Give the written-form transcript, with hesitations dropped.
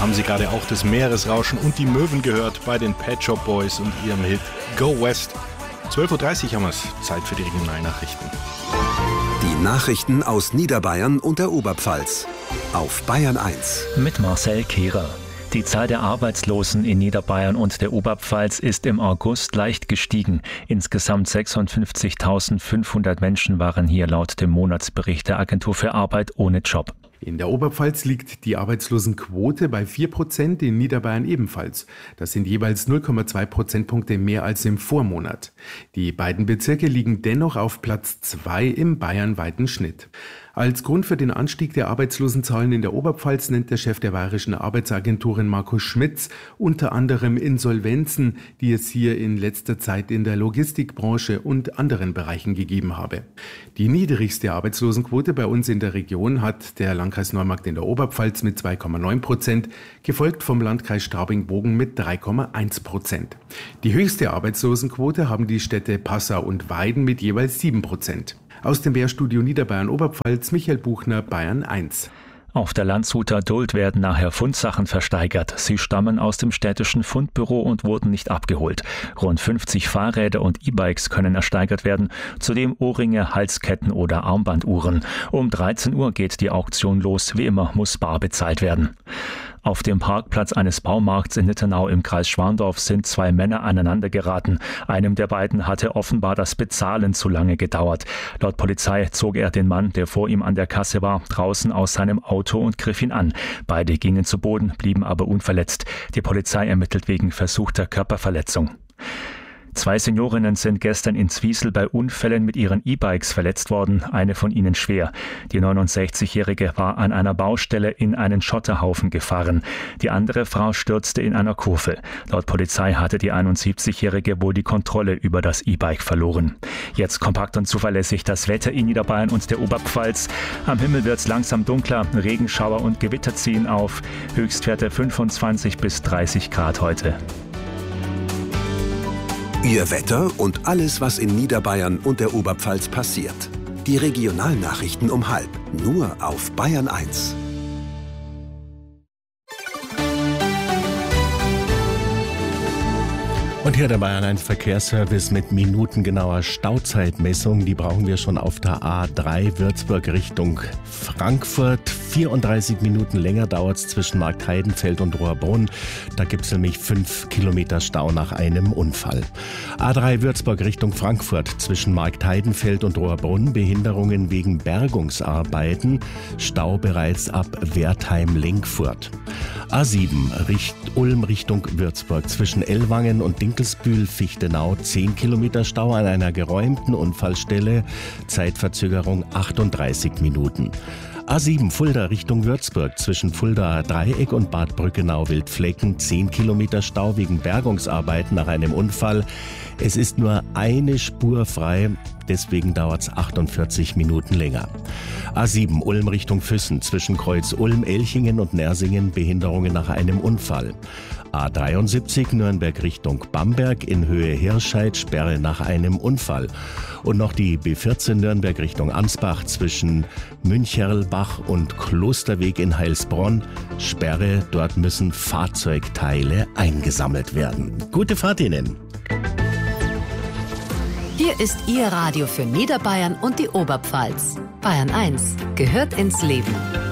haben Sie gerade auch das Meeresrauschen und die Möwen gehört bei den Pet Shop Boys und ihrem Hit Go West. 12.30 Uhr haben wir es. Zeit für die Regionalnachrichten. Die Nachrichten aus Niederbayern und der Oberpfalz auf Bayern 1. Mit Marcel Kehrer. Die Zahl der Arbeitslosen in Niederbayern und der Oberpfalz ist im August leicht gestiegen. Insgesamt 56.500 Menschen waren hier laut dem Monatsbericht der Agentur für Arbeit ohne Job. In der Oberpfalz liegt die Arbeitslosenquote bei 4%, in Niederbayern ebenfalls. Das sind jeweils 0,2 Prozentpunkte mehr als im Vormonat. Die beiden Bezirke liegen dennoch auf Platz 2 im bayernweiten Schnitt. Als Grund für den Anstieg der Arbeitslosenzahlen in der Oberpfalz nennt der Chef der Bayerischen Arbeitsagenturin Markus Schmitz unter anderem Insolvenzen, die es hier in letzter Zeit in der Logistikbranche und anderen Bereichen gegeben habe. Die niedrigste Arbeitslosenquote bei uns in der Region hat der Landkreis Neumarkt in der Oberpfalz mit 2,9%, gefolgt vom Landkreis Straubing-Bogen mit 3,1%. Die höchste Arbeitslosenquote haben die Städte Passau und Weiden mit jeweils 7%. Aus dem Wehrstudio Niederbayern Oberpfalz, Michael Buchner, Bayern 1. Auf der Landshuter Duld werden nachher Fundsachen versteigert. Sie stammen aus dem städtischen Fundbüro und wurden nicht abgeholt. Rund 50 Fahrräder und E-Bikes können ersteigert werden, zudem Ohrringe, Halsketten oder Armbanduhren. Um 13 Uhr geht die Auktion los. Wie immer muss bar bezahlt werden. Auf dem Parkplatz eines Baumarkts in Nittenau im Kreis Schwandorf sind zwei Männer aneinander geraten. Einem der beiden hatte offenbar das Bezahlen zu lange gedauert. Laut Polizei zog er den Mann, der vor ihm an der Kasse war, draußen aus seinem Auto und griff ihn an. Beide gingen zu Boden, blieben aber unverletzt. Die Polizei ermittelt wegen versuchter Körperverletzung. 2 Seniorinnen sind gestern in Zwiesel bei Unfällen mit ihren E-Bikes verletzt worden, eine von ihnen schwer. Die 69-Jährige war an einer Baustelle in einen Schotterhaufen gefahren. Die andere Frau stürzte in einer Kurve. Laut Polizei hatte die 71-Jährige wohl die Kontrolle über das E-Bike verloren. Jetzt kompakt und zuverlässig das Wetter in Niederbayern und der Oberpfalz. Am Himmel wird es langsam dunkler, Regenschauer und Gewitter ziehen auf. Höchstwerte 25 bis 30 Grad heute. Ihr Wetter und alles, was in Niederbayern und der Oberpfalz passiert. Die Regionalnachrichten um 12:30, nur auf Bayern 1. Und hier der Bayern 1 Verkehrsservice mit minutengenauer Stauzeitmessung. Die brauchen wir schon auf der A3 Würzburg Richtung Frankfurt. 34 Minuten länger dauert es zwischen Marktheidenfeld und Rohrbrunn. Da gibt es nämlich 5 Kilometer Stau nach einem Unfall. A3 Würzburg Richtung Frankfurt zwischen Marktheidenfeld und Rohrbrunn. Behinderungen wegen Bergungsarbeiten. Stau bereits ab Wertheim-Lenkfurt. A7 Ulm Richtung Würzburg zwischen Ellwangen und Dinkelsbühl-Fichtenau 10 Kilometer Stau an einer geräumten Unfallstelle, Zeitverzögerung 38 Minuten. A7 Fulda Richtung Würzburg zwischen Fuldaer Dreieck und Bad Brückenau-Wildflecken 10 Kilometer Stau wegen Bergungsarbeiten nach einem Unfall. Es ist nur eine Spur frei, deswegen dauert es 48 Minuten länger. A7 Ulm Richtung Füssen zwischen Kreuz Ulm, Elchingen und Nersingen Behinderungen nach einem Unfall. A73 Nürnberg Richtung Bamberg in Höhe Hirscheid Sperre nach einem Unfall. Und noch die B14 Nürnberg Richtung Ansbach zwischen Müncherlbach und Klosterweg in Heilsbronn Sperre, dort müssen Fahrzeugteile eingesammelt werden. Gute Fahrt Ihnen! Hier ist Ihr Radio für Niederbayern und die Oberpfalz. Bayern 1 gehört ins Leben.